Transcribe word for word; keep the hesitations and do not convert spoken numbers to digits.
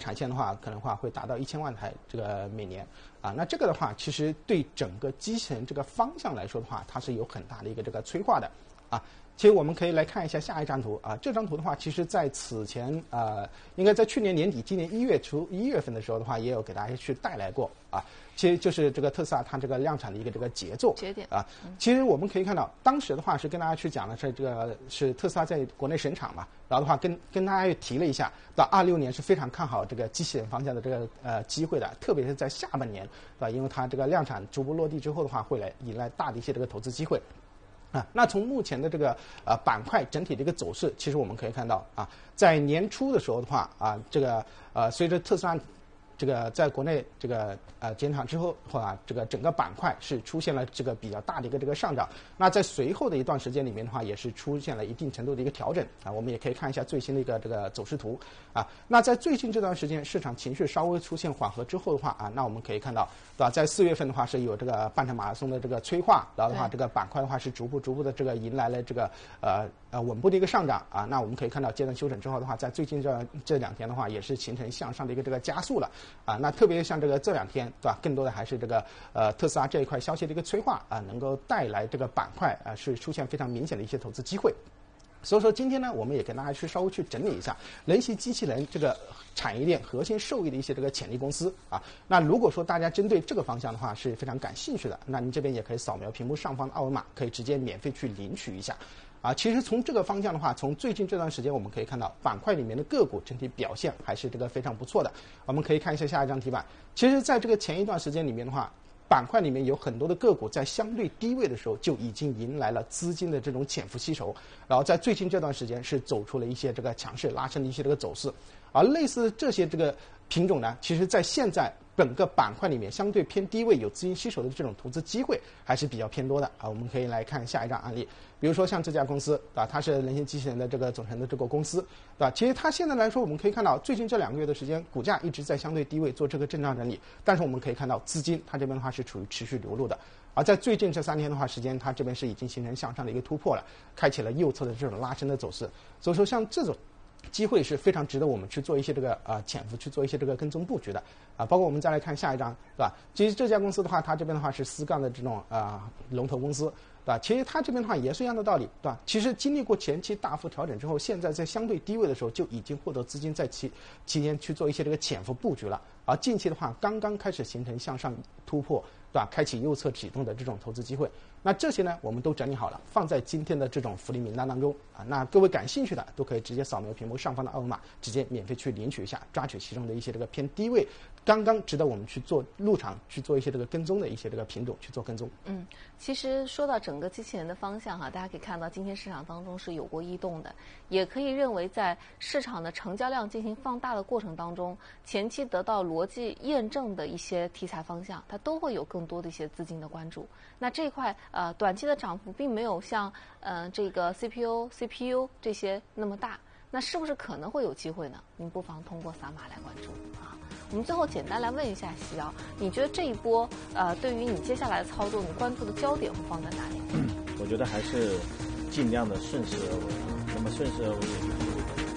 产线的话，可能话会达到一千万台这个每年啊。那这个的话，其实对整个机器人这个方向来说的话，它是有很大的一个这个催化的啊。其实我们可以来看一下下一张图啊，这张图的话，其实在此前呃，应该在去年年底、今年一月初一月份的时候的话，也有给大家去带来过啊。其实就是这个特斯拉它这个量产的一个这个节奏节点啊。其实我们可以看到，当时的话是跟大家去讲的是这个是特斯拉在国内审厂嘛，然后的话跟跟大家也提了一下，到二六年是非常看好这个机器人方向的这个呃机会的，特别是在下半年，对吧？因为它这个量产逐步落地之后的话，会来引来大的一些这个投资机会。啊，那从目前的这个呃板块整体的一个走势，其实我们可以看到啊，在年初的时候的话啊，这个呃随着特斯拉这个在国内这个呃减产之后啊，这个整个板块是出现了这个比较大的一个这个上涨。那在随后的一段时间里面的话，也是出现了一定程度的一个调整啊。我们也可以看一下最新的一个这个走势图啊。那在最近这段时间，市场情绪稍微出现缓和之后的话啊，那我们可以看到，对吧？在四月份的话是有这个半程马拉松的这个催化，然后的话这个板块的话是逐步逐步的这个迎来了这个呃呃稳步的一个上涨啊。那我们可以看到阶段修整之后的话，在最近这这两天的话，也是形成向上的一个这个加速了。啊，那特别像这个这两天，对吧？更多的还是这个呃特斯拉这一块消息的一个催化啊，能够带来这个板块啊是出现非常明显的一些投资机会。所以说今天呢，我们也跟大家去稍微去整理一下人形机器人这个产业链核心受益的一些这个潜力公司啊。那如果说大家针对这个方向的话是非常感兴趣的，那您这边也可以扫描屏幕上方的二维码，可以直接免费去领取一下。啊，其实从这个方向的话，从最近这段时间我们可以看到板块里面的个股整体表现还是这个非常不错的。我们可以看一下下一张题板。其实在这个前一段时间里面的话，板块里面有很多的个股在相对低位的时候就已经迎来了资金的这种潜伏吸筹，然后在最近这段时间是走出了一些这个强势拉升的一些这个走势。而类似这些这个品种呢，其实在现在整个板块里面相对偏低位有资金吸筹的这种投资机会还是比较偏多的啊。我们可以来看下一张案例，比如说像这家公司啊，它是人形机器人的这个总成的这个公司，对吧？其实它现在来说，我们可以看到最近这两个月的时间，股价一直在相对低位做这个震荡整理，但是我们可以看到资金它这边的话是处于持续流入的。而在最近这三天的话时间，它这边是已经形成向上的一个突破了，开启了右侧的这种拉升的走势。所以说像这种机会是非常值得我们去做一些这个呃潜伏，去做一些这个跟踪布局的啊。包括我们再来看下一张，对吧？其实这家公司的话，它这边的话是思钢的这种呃龙头公司，对吧？其实它这边的话也是一样的道理，对吧？其实经历过前期大幅调整之后，现在在相对低位的时候就已经获得资金在期期间去做一些这个潜伏布局了。而近期的话，刚刚开始形成向上突破，对吧？开启右侧启动的这种投资机会。那这些呢，我们都整理好了，放在今天的这种福利名单当中啊。那各位感兴趣的都可以直接扫描屏幕上方的二维码，直接免费去领取一下，抓取其中的一些这个偏低位，刚刚值得我们去做入场去做一些这个跟踪的一些这个品种去做跟踪。 嗯，其实说到整个机器人的方向哈，大家可以看到今天市场当中是有过异动的，也可以认为在市场的成交量进行放大的过程当中，前期得到逻辑验证的一些题材方向，它都会有更多的一些资金的关注。那这一块呃短期的涨幅并没有像呃这个 C P U、C P U 这些那么大，那是不是可能会有机会呢？您不妨通过扫码来关注啊。我们最后简单来问一下西瑶，你觉得这一波呃对于你接下来的操作，你关注的焦点会放在哪里？ 嗯，我觉得还是尽量的顺势而为。那么顺势而为，也就是